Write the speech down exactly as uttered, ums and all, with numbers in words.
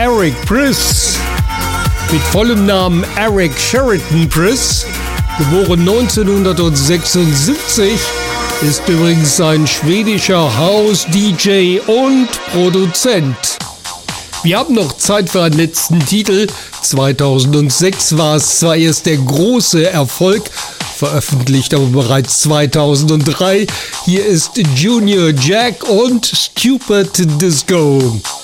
Eric Prydz. Mit vollem Namen Eric Sheridan Prydz, geboren neunzehnhundertsechsundsiebzig, ist übrigens ein schwedischer House-D J und Produzent. Wir haben noch Zeit für einen letzten Titel. zweitausendsechs war es zwar erst der große Erfolg, veröffentlicht aber bereits zweitausenddrei. Hier ist Junior Jack und Stupid Disco.